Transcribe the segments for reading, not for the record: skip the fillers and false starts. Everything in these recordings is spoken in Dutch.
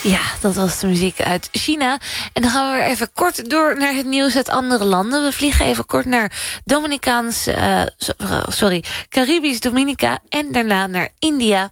Ja, dat was de muziek uit China. En dan gaan we weer even kort door naar het nieuws uit andere landen. We vliegen even kort naar Caribisch Dominica en daarna naar India.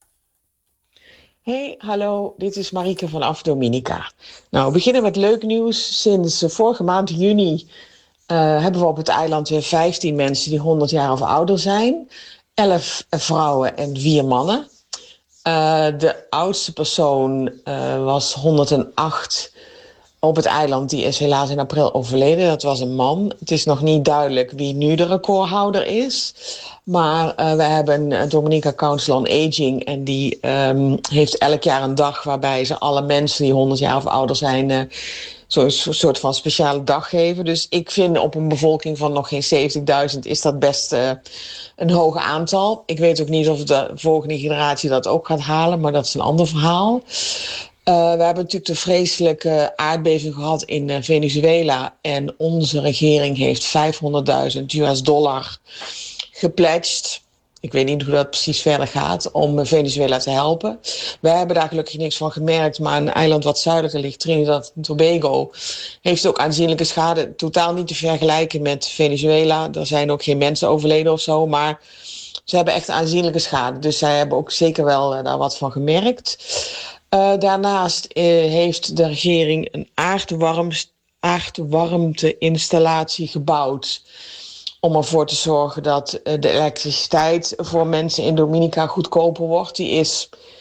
Hey, hallo, dit is Marieke vanaf Dominica. Nou, we beginnen met leuk nieuws. Sinds vorige maand juni hebben we op het eiland weer 15 mensen die 100 jaar of ouder zijn. 11 vrouwen en 4 mannen. De oudste persoon was 108 op het eiland. Die is helaas in april overleden. Dat was een man. Het is nog niet duidelijk wie nu de recordhouder is. Maar we hebben een Dominica Council on Aging. En die heeft elk jaar een dag waarbij ze alle mensen die 100 jaar of ouder zijn zo'n soort van speciale dag geven. Dus ik vind op een bevolking van nog geen 70.000 is dat best een hoog aantal. Ik weet ook niet of de volgende generatie dat ook gaat halen, maar dat is een ander verhaal. We hebben natuurlijk de vreselijke aardbeving gehad in Venezuela. En onze regering heeft $500.000 gepledged. Ik weet niet hoe dat precies verder gaat om Venezuela te helpen. Wij hebben daar gelukkig niks van gemerkt. Maar een eiland wat zuidelijker ligt, Trinidad en Tobago, heeft ook aanzienlijke schade. Totaal niet te vergelijken met Venezuela. Er zijn ook geen mensen overleden of zo. Maar ze hebben echt aanzienlijke schade. Dus zij hebben ook zeker wel daar wat van gemerkt. Daarnaast heeft de regering een aardwarmte-installatie gebouwd om ervoor te zorgen dat de elektriciteit voor mensen in Dominica goedkoper wordt. Die is